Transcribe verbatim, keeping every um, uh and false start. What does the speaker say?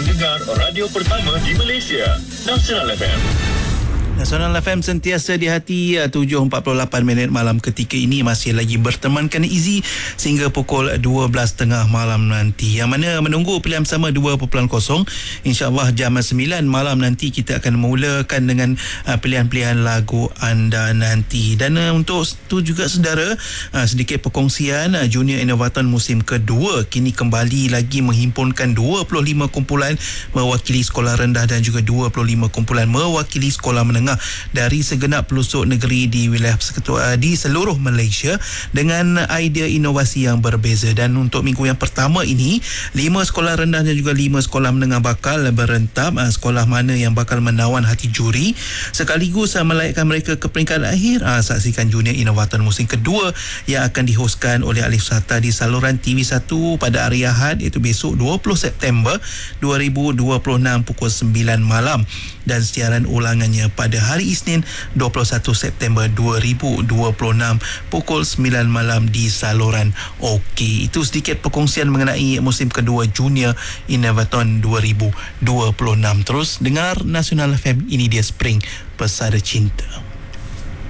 pendengar radio pertama di Malaysia, Nasional F M. Nasional F M sentiasa di hati. Tujuh empat puluh lapan minit malam ketika ini masih lagi bertemankan Izzy sehingga pukul dua belas tiga puluh malam nanti, yang mana menunggu pilihan bersama dua titik kosong. InsyaAllah jam sembilan malam nanti kita akan memulakan dengan uh, pilihan-pilihan lagu anda nanti. Dan uh, untuk itu juga saudara, uh, sedikit perkongsian, uh, Junior Innovaton musim kedua kini kembali lagi menghimpunkan dua puluh lima kumpulan mewakili sekolah rendah dan juga dua puluh lima kumpulan mewakili sekolah menengah dari segenap pelosok negeri di wilayah persekutuan di seluruh Malaysia dengan idea inovasi yang berbeza. Dan untuk minggu yang pertama ini, lima sekolah rendah dan juga lima sekolah menengah bakal berentap sekolah mana yang bakal menawan hati juri sekaligus melayakkan mereka ke peringkat akhir. Saksikan Junior Innovaton musim kedua yang akan dihoskan oleh Alif Sata di saluran T V satu pada hari Ahad, iaitu besok dua puluh September dua ribu dua puluh enam pukul sembilan malam, dan siaran ulangannya pada hari Isnin dua puluh satu September dua ribu dua puluh enam pukul sembilan malam di saluran OK. Itu sedikit perkongsian mengenai musim kedua Junior Innovaton dua ribu dua puluh enam. Terus dengar Nasional F M, ini dia Spring Pesada Cinta.